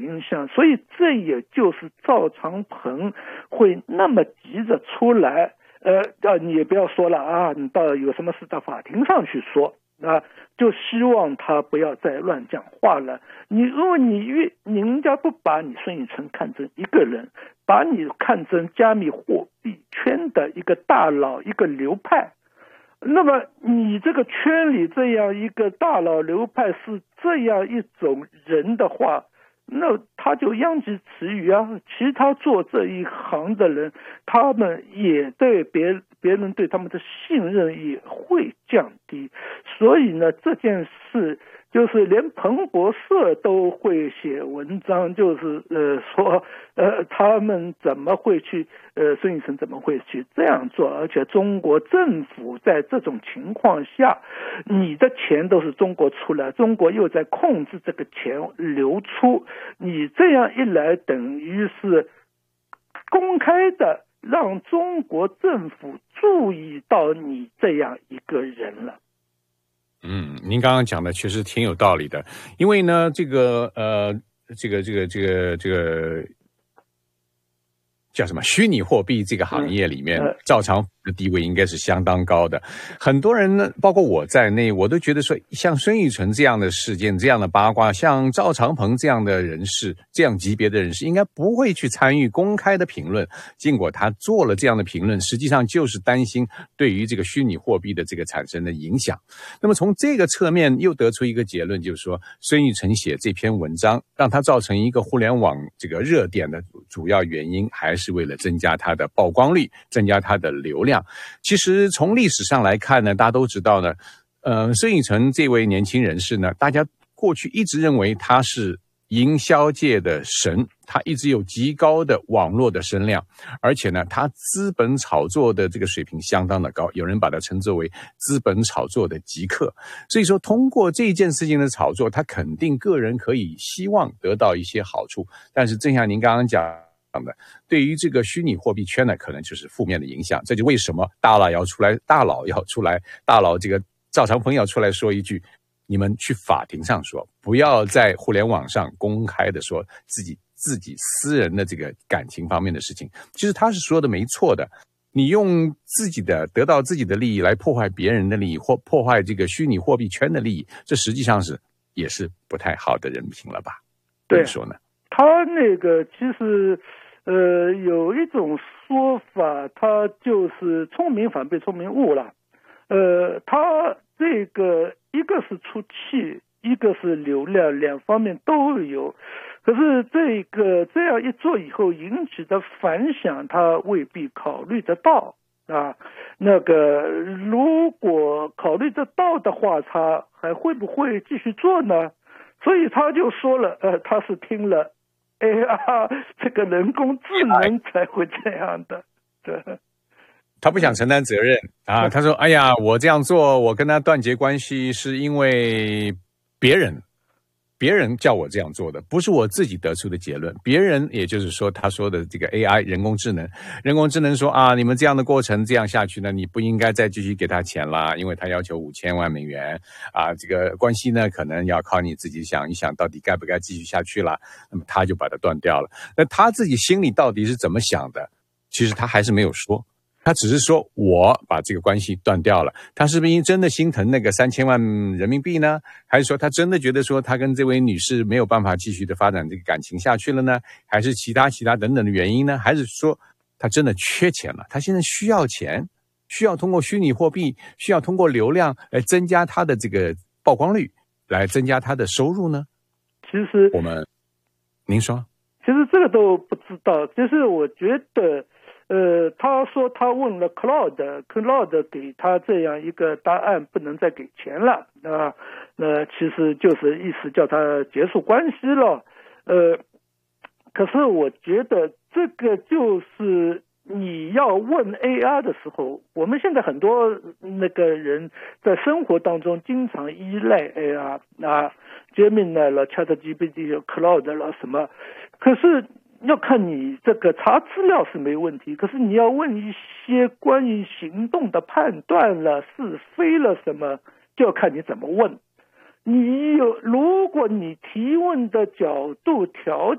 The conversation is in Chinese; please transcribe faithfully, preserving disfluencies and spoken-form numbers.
影响，所以这也就是赵长鹏会那么急着出来，呃，啊，你也不要说了啊，你到有什么事到法庭上去说啊，就希望他不要再乱讲话了。你如果你越人家不把你孙宇晨看成一个人，把你看成加密货币圈的一个大佬、一个流派。那么你这个圈里这样一个大佬流派是这样一种人的话，那他就殃及池鱼啊！其他做这一行的人，他们也对别别人对他们的信任也会降低。所以呢，这件事就是连彭博社都会写文章，就是呃说呃他们怎么会去呃孙宇晨怎么会去这样做？而且中国政府在这种情况下，你的钱都是中国出来，中国又在控制这个钱流出，你这样一来，等于是公开的让中国政府注意到你这样一个人了。 嗯，您刚刚讲的确实挺有道理的，因为呢，这个呃，这个这个这个这个叫什么虚拟货币这个行业里面，嗯、赵长鹏的地位应该是相当高的。很多人呢，包括我在内，我都觉得说，像孙宇晨这样的事件、这样的八卦，像赵长鹏这样的人士、这样级别的人士，应该不会去参与公开的评论。结果他做了这样的评论，实际上就是担心对于这个虚拟货币的这个产生的影响。那么从这个侧面又得出一个结论，就是说孙宇晨写这篇文章，让他造成一个互联网这个热点的主要原因，还是为了增加它的曝光率，增加它的流量。其实从历史上来看呢，大家都知道呢，呃，孙宇晨这位年轻人士呢，大家过去一直认为他是营销界的神，他一直有极高的网络的声量，而且呢，他资本炒作的这个水平相当的高，有人把它称之为资本炒作的极客。所以说，通过这件事情的炒作，他肯定个人可以希望得到一些好处，但是正像您刚刚讲的，对于这个虚拟货币圈呢，可能就是负面的影响。这就为什么大佬要出来，大佬要出来，大佬这个赵长鹏要出来说一句：你们去法庭上说，不要在互联网上公开的说自己自己私人的这个感情方面的事情。其实他是说的没错的。你用自己的得到自己的利益来破坏别人的利益，或破坏这个虚拟货币圈的利益，这实际上是也是不太好的人品了吧？ 对， 说呢？ 他那个其实。呃，有一种说法，他就是聪明反被聪明误了。呃，他这个一个是出气，一个是流量，两方面都有。可是这个这样一做以后引起的反响，他未必考虑得到啊。那个如果考虑得到的话，他还会不会继续做呢？所以他就说了，呃，他是听了。A R 这个人工智能才会这样的，对。 他不想承担责任啊！他说：“哎呀，我这样做，我跟他断绝关系，是因为别人，别人叫我这样做的，不是我自己得出的结论。别人，也就是说，他说的这个 A I 人工智能，人工智能说啊，你们这样的过程这样下去呢，你不应该再继续给他钱啦，因为他要求五千万美元啊，这个关系呢，可能要靠你自己想一想，到底该不该继续下去啦。那么他就把它断掉了。那他自己心里到底是怎么想的？其实他还是没有说。”他只是说我把这个关系断掉了，他是不是真的心疼那个三千万人民币呢？还是说他真的觉得说他跟这位女士没有办法继续的发展这个感情下去了呢？还是其他其他等等的原因呢？还是说他真的缺钱了？他现在需要钱，需要通过虚拟货币，需要通过流量来增加他的这个曝光率，来增加他的收入呢？ 其实我们，您说， 其实这个都不知道。就是我觉得。呃，他说他问了 Cloud，Cloud 给他这样一个答案，不能再给钱了啊，那其实就是意思叫他结束关系了。呃，可是我觉得这个就是你要问 A I 的时候，我们现在很多那个人在生活当中经常依赖 A I 啊 ，Gemini 了 ChatGPT 、Cloud 了什么，可是。要看你这个查资料是没问题，可是你要问一些关于行动的判断了、是非了什么，就要看你怎么问。你有，如果你提问的角度条